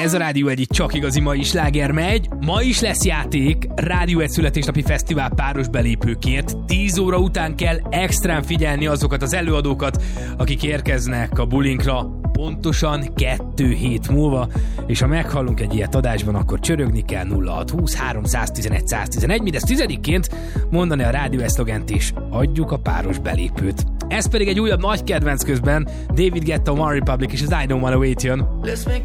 Ez a Rádió egy csak igazi mai sláger megy. Ma is lesz játék, Rádió egy születésnapi fesztivál páros belépőkért. 10 óra után kell extrán figyelni azokat az előadókat, akik érkeznek a bulinkra pontosan 2 hét múlva, és ha meghallunk egy ilyet adásban, akkor csörögni kell 0620 311 111, mindezt 10-ként mondani a Rádió szlogent, és adjuk a páros belépőt. Ez pedig egy újabb nagy kedvenc közben, David Guetta, One Republic és az I Don't Wanna Wait jön.